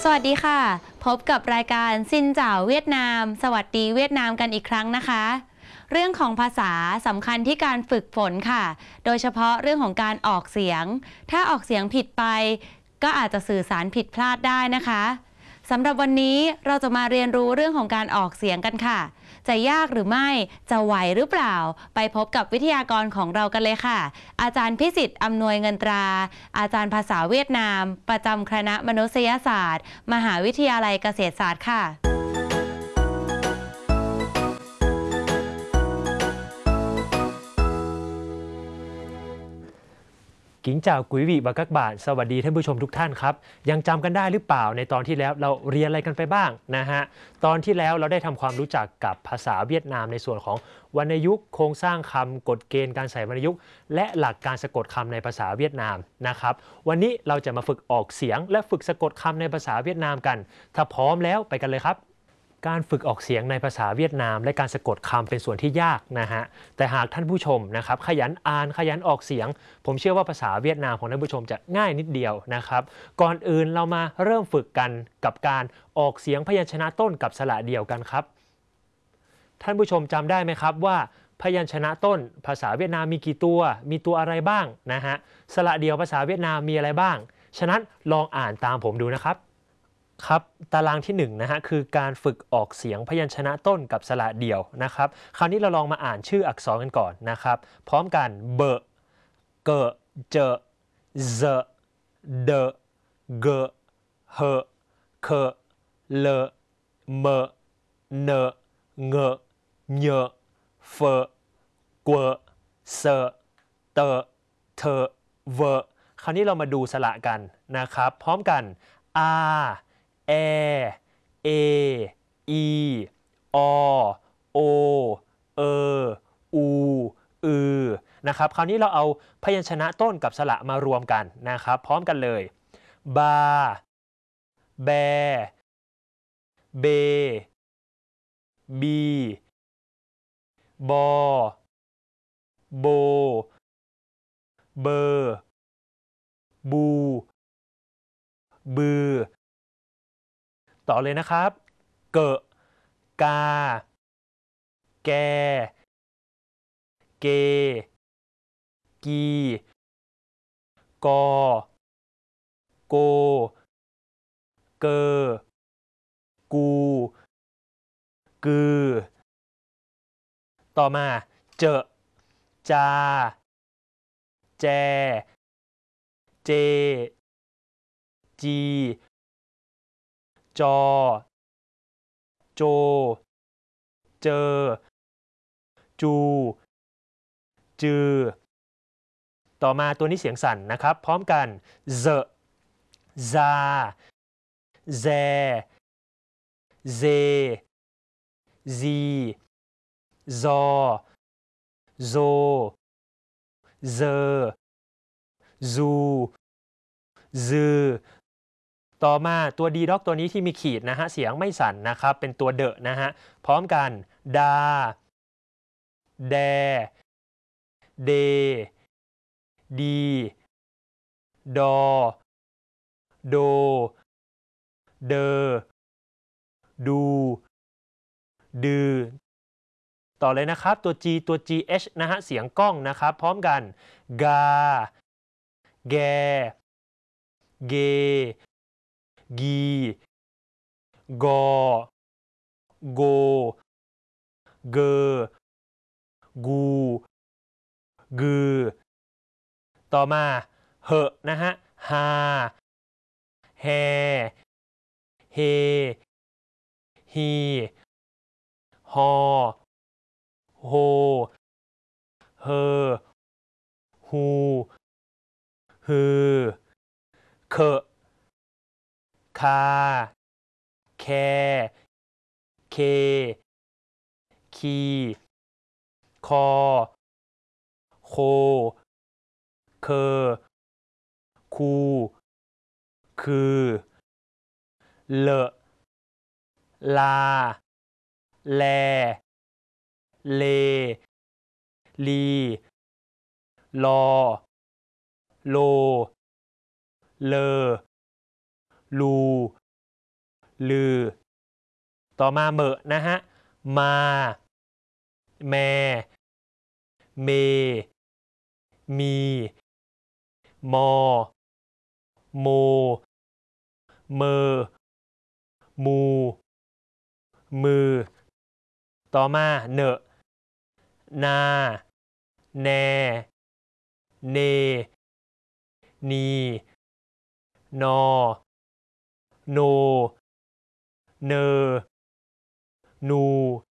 สวัสดีค่ะพบกับรายการซินจ่าวเวียดนามสวัสดีเวียดนามกันอีกครั้งนะคะเรื่องของภาษาสำคัญที่การฝึกฝนค่ะโดยเฉพาะเรื่องของการออกเสียงถ้าออกเสียงผิดไปก็อาจจะสื่อสารผิดพลาดได้นะคะสำหรับวันนี้เราจะมาเรียนรู้เรื่องของการออกเสียงกันค่ะจะยากหรือไม่จะไหวหรือเปล่าไปพบกับวิทยากรของเรากันเลยค่ะอาจารย์พิสิทธิ์อำนวยเงินตราอาจารย์ภาษาเวียดนามประจำคณะมนุษยศาสตร์มหาวิทยาลัยเกษตรศาสตร์ค่ะกิงจ่าวกุยวีบากักบาทสวัสดีท่านผู้ชมทุกท่านครับยังจำกันได้หรือเปล่าในตอนที่แล้วเราเรียนอะไรกันไปบ้างนะฮะตอนที่แล้วเราได้ทำความรู้จักกับภาษาเวียดนามในส่วนของวรรณยุกต์โครงสร้างคำกฎเกณฑ์การใส่วรรณยุกต์และหลักการสะกดคำในภาษาเวียดนามนะครับวันนี้เราจะมาฝึกออกเสียงและฝึกสะกดคำในภาษาเวียดนามกันถ้าพร้อมแล้วไปกันเลยครับการฝึกออกเสียงในภาษาเวียดนามและการสะกดคำเป็นส่วนที่ยากนะฮะแต่หากท่านผู้ชมนะครับขยันอ่านขยันออกเสียงผมเชื่อว่าภาษาเวียดนามของท่านผู้ชมจะง่ายนิดเดียวนะครับก่อนอื่นเรามาเริ่มฝึกกันกับการออกเสียงพยัญชนะต้นกับสระเดียวกันครับท่านผู้ชมจำได้ไหมครับว่าพยัญชนะต้นภาษาเวียดนามมีกี่ตัวมีตัวอะไรบ้างนะฮะสระเดียวภาษาเวียดนามมีอะไรบ้างฉะนั้นลองอ่านตามผมดูนะครับครับตารางที่1นะฮะคือการฝึกออกเสียงพยัญชนะต้นกับสระเดี่ยวนะครับคราวนี้เราลองมาอ่านชื่ออักษรกันก่อนนะครับพร้อมกันเบะเกะเจเซเดเกเฮเคเลเมเนเงเยเฟกวเซเตเทเวคราวนี้เรามาดูสระกันนะครับพร้อมกันอาเอเออีอโอเออูอือนะครับคราวนี้เราเอาพยัญชนะต้นกับสระมารวมกันนะครับพร้อมกันเลยบาแบเบบีบอโบเบอบูบือต่อเลยนะครับเกะกาแกเกกีกอโกเกอกูกือต่อมาเจจาแจเจจีจอโจเจอจูจือต่อมาตัวนี้เสียงสั่นนะครับพร้อมกันเซซาแซเซซีซอโซเซซูซือต่อมาตัวดีด็อกตัวนี้ที่มีขีดนะฮะเสียงไม่สั่นนะครับเป็นตัวเดอะนะฮะพร้อมกันดาแดเดดีดอโดเดอดูดือต่อเลยนะครับตัว G ตัว GH นะฮะเสียงก้องนะครับพร้อมกันกาแกเกกีกอโกเกกูกือต่อมาเหอะนะฮะฮาแฮเฮฮีฮอโฮเฮอฮูฮือเคคาแคเคคีคอโคเคคูคือเลลาแลเลลีลอโลเลลูลือ ต่อมาเหมอะนะฮะมาแมเมมีมอโมเมอมูมือ ต่อมาเนอะนาแนเนนีนอโนเนอนู